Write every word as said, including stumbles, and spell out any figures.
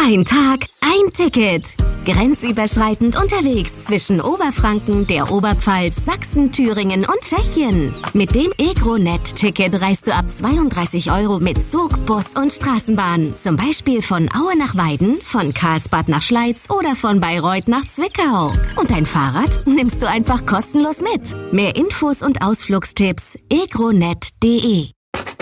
Ein Tag, ein Ticket. Grenzüberschreitend unterwegs zwischen Oberfranken, der Oberpfalz, Sachsen, Thüringen und Tschechien. Mit dem EGRO-Net-Ticket reist du ab zweiunddreißig Euro mit Zug, Bus und Straßenbahn. Zum Beispiel von Aue nach Weiden, von Karlsbad nach Schleiz oder von Bayreuth nach Zwickau. Und dein Fahrrad nimmst du einfach kostenlos mit. Mehr Infos und Ausflugstipps egronet punkt de.